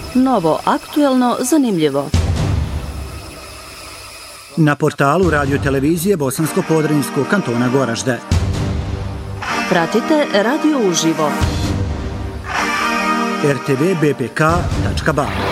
Novo, aktuelno, zanimljivo. Na portalu radio-televizije Bosansko-Podrinjskog kantona Goražde. Pratite radio uživo. rtv.bpk.ba